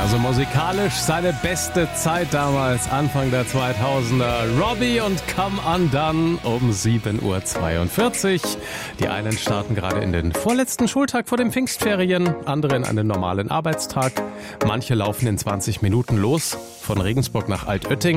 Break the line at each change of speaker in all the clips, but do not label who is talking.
Also musikalisch seine beste Zeit damals, Anfang der 2000er. Robbie und Come Undone um 7.42 Uhr. Die einen starten gerade in den vorletzten Schultag vor den Pfingstferien, andere in einen normalen Arbeitstag. Manche laufen in 20 Minuten los, von Regensburg nach Altötting.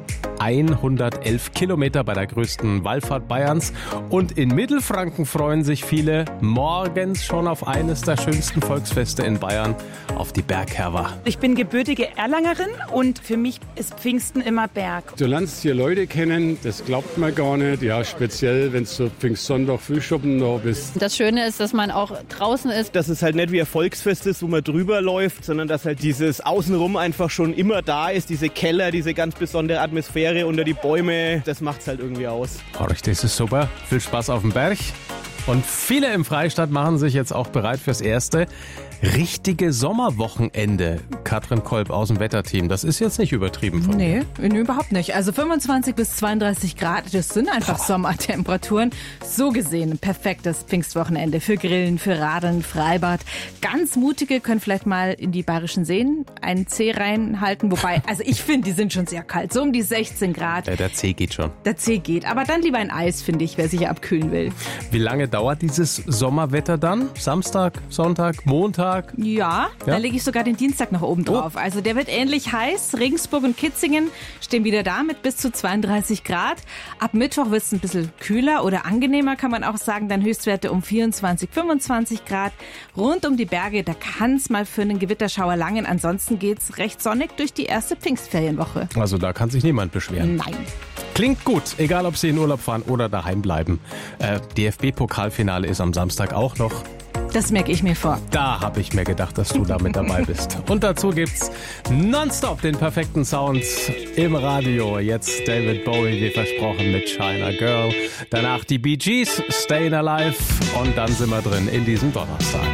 111 Kilometer bei der größten Wallfahrt Bayerns. Und in Mittelfranken freuen sich viele morgens schon auf eines der schönsten Volksfeste in Bayern, auf die Bergherwa.
Ich bin gebürtige Erlangerin und für mich ist Pfingsten immer Berg.
Du lernst hier Leute kennen, das glaubt man gar nicht. Ja, speziell, wenn du Pfingstsonntag Frühschoppen da bist.
Das Schöne ist, dass man auch draußen ist.
Dass es halt nicht wie ein Volksfest ist, wo man drüber läuft, sondern dass halt dieses Außenrum einfach schon immer da ist, diese Keller, diese ganz besondere Atmosphäre unter die Bäume, das macht's halt irgendwie aus.
Das ist super. Viel Spaß auf dem Berg. Und viele im Freistaat machen sich jetzt auch bereit fürs erste richtige Sommerwochenende. Katrin Kolb aus dem Wetterteam. Das ist jetzt nicht übertrieben von mir.
Nee, überhaupt nicht. Also 25 bis 32 Grad, das sind einfach Sommertemperaturen. So gesehen ein perfektes Pfingstwochenende für Grillen, für Radeln, Freibad. Ganz Mutige können vielleicht mal in die bayerischen Seen einen Zeh reinhalten. Wobei, also ich finde, die sind schon sehr kalt. So um die 16 Grad.
Ja, der Zeh geht schon.
Der Zeh geht. Aber dann lieber ein Eis, finde ich, wer sich abkühlen will.
Wie lange dauert dieses Sommerwetter dann? Samstag, Sonntag, Montag?
Ja, da lege ich sogar den Dienstag noch oben drauf. Also der wird ähnlich heiß. Regensburg und Kitzingen stehen wieder da mit bis zu 32 Grad. Ab Mittwoch wird es ein bisschen kühler oder angenehmer, kann man auch sagen. Dann Höchstwerte um 24, 25 Grad. Rund um die Berge, da kann es mal für einen Gewitterschauer langen. Ansonsten geht es recht sonnig durch die erste Pfingstferienwoche.
Also da kann sich niemand beschweren.
Nein.
Klingt gut, egal ob Sie in Urlaub fahren oder daheim bleiben. DFB-Pokalfinale ist am Samstag auch noch.
Das merke ich mir vor.
Da habe ich mir gedacht, dass du da mit dabei bist. Und dazu gibt's nonstop den perfekten Sound im Radio. Jetzt David Bowie, wie versprochen, mit China Girl. Danach die Bee Gees, Stayin' Alive. Und dann sind wir drin in diesem Donnerstag.